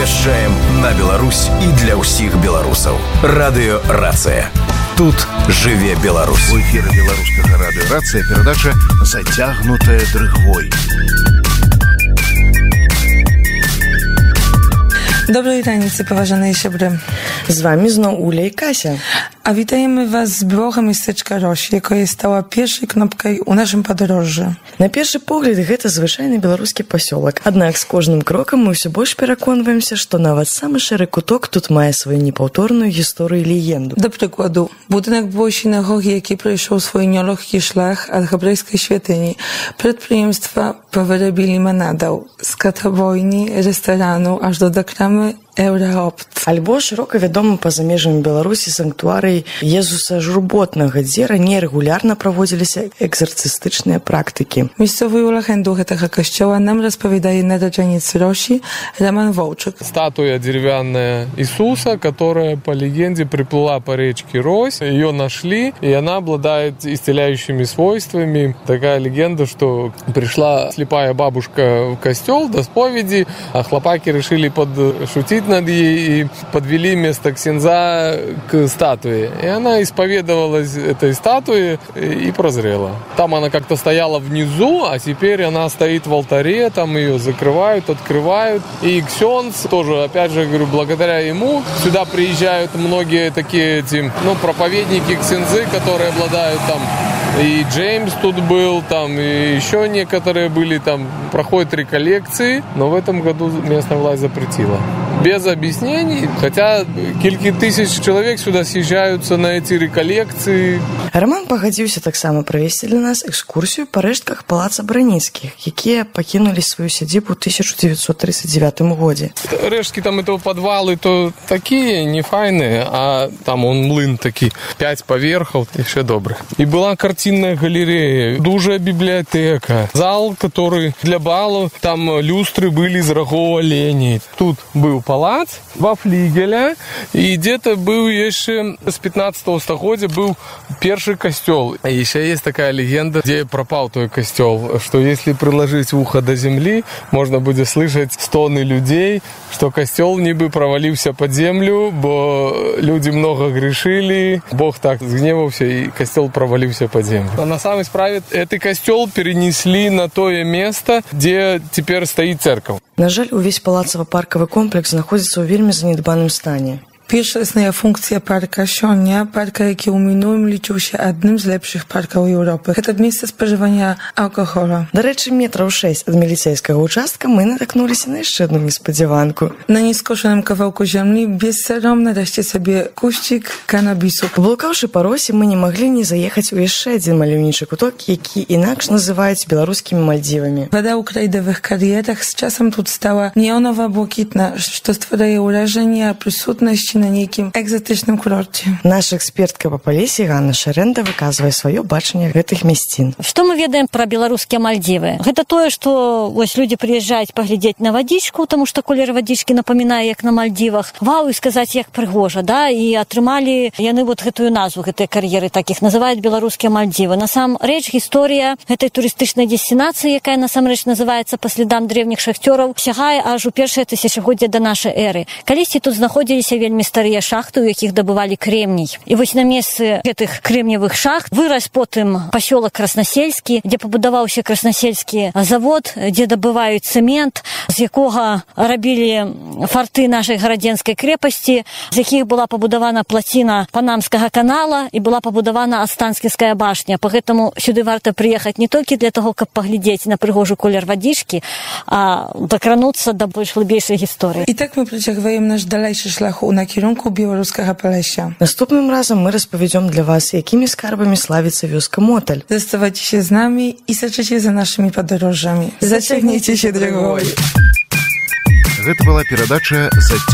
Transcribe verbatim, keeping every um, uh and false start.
Прыязджаем на Беларусь і для ўсіх беларусаў. Радыё Рацыя. Тут жыве Беларусь. У эфіры беларускага радыё Рацыя перадача «Зацягнутая дрыгвой». Dobrej ranicy, poważane siebry. Z wami znowu Ulia i Kasia. A witajemy was z byłego miasteczka Roś, jako jest stała pierwszej knopkой u naszym podróży. На першы погляд, гэта звычайны беларускі пасёлак. Аднак з кожным крокам мы ўсё больш пераконваемся, што нават самы шэры куток тут мае сваю непаўторную гісторыю і легенду. Do przykładu, budynek byłej synagogi, jaki przejшов swój nielегкий шлях od hebrajskiej świątyni, przedpриємства po wyrobili manadał, z katowojni, restoranu, aż do dokramy Еўраопт. Альбо шырока вядомы па-за межамі Беларусі санктуарый Езуса Журботнага, дзе раней рэгулярна праводзіліся экзарцыстычныя практыкі. Miejscowую legendu гэтага касцёла нам распавядае нараджэнец Роси Роман Волчек. Статуя деревянная Иисуса, которая по легенде приплыла по речке Рось. Ее нашли, и она обладает исцеляющими свойствами. Такая легенда, что пришла слепая бабушка в костел до споведи, а хлопаки решили подшутить над ей и подвели вместо ксенза к статуе. И она исповедовалась этой статуе и прозрела. Там она как-то стояла внизу, а теперь она стоит в алтаре, там ее закрывают, открывают. И ксенз тоже, опять же, говорю, благодаря ему сюда приезжают многие такие эти, ну, проповедники, ксензы, которые обладают там. И Джеймс тут был, там, и еще некоторые были, там, проходят реколлекции, но в этом году местная власть запретила. Без объяснений, хотя кількі тысяч человек сюда съезжаются на эти реколлекции. Роман пагадзіўся таксама правесці для нас экскурсію па рэштках палаца Браніцкіх, якія пакінулі сваю сядзібу ў тысяча девятьсот тридцать девятом годзе. Рештки там этого подвалы то такие нефайные, а там он млын такие, пять поверхов, еще добрый. И была картинная галерея, дужая библиотека, зал, который для балов, там люстры были из рогов оленей. Тут был палац, два флигеля, и где-то был еще с пятнадцатого стагодия был первый костел. И еще есть такая легенда, где пропал той костел, что если приложить ухо до земли, можно будет слышать стоны людей, что костел ніби провалился под землю, бо люди много грешили, Бог так сгневался, и костел провалился под землю. А на самой справе этот костел перенесли на то место, где теперь стоит церковь. На жаль, увесь палацава-паркавы комплекс знаходзіцца ў вельмі занедбаным стане. Pierwsza funkcja parka Sionia, parka, jaki u minulym liczył się jednym z lepszych parków Europy. To miejsce spożywania alkoholu. До речі, метрів шесть від міліцейського участка ми натикнулися на ще одну несподіванку. Na nieskoszonym kawałku ziemi bezsaromno daście sobie kuścik kanabisu. Блукавши по Росі, ми не могли не заїхати у ще один малюнічий куток, який інакше називають білоруськими Мальдівами. Woda u krajdowych karierach z czasem тут stała neonowa błokitna, что stwarzaje wrażenie присутності на нейкім экзотычным курорце. Наша экспертка па палесе Ганна Шарэнда выказвае сваё бачанне гэтых мясцін. Што мы ведаем пра беларускія Мальдзівы? Гэта тое, што вось людзі прыязджаюць паглядзець на вадзічку, таму што колер вадзічкі напамінае як на Мальдзівах. Вау, і сказаць як прыгожа, да, і атрымалі яны вот гэтую назву гэтай кар'еры, такіх называюць беларускія Мальдзівы. Насамрэч гісторыя гэтай турыстычнай дестинацыі, якая насамрэч называецца па слядам древніх шахцёраў, сягае аж у першае тысячагоддзе да нашай эры. Калісьці тут знаходзіліся вельмі старыя шахты, у якіх дабывалі кремний. І вось на месцы гэтых кремниевых шахт вырас потым пасёлак Краснасельскі, дзе пабудаваўся Краснасельскі завод, дзе дабываюць цэмент, з якога рабілі фарты нашай гарадзенскай крэпасці, з якіх была пабудавана плаціна Панамскага канала і была пабудавана Астанскіская башня. Пагэтаму сюды варта прыехаць не толькі для таго, каб паглядзець на прыгожы колер вадзічкі, а дакрануцца да больш глыбейшай гісторыі. І так мы працягваем наш далейшы шлях у накірунку кірунку беларускага Палеся. Наступным разам мы распавядзём для вас, якімі скарбамі славіцца вёска Моталь. Заставайцеся з намі і сачыце за нашымі падарожжамі. Зацягніцеся дрыгвой. Гэта была перадача «Зацягнутая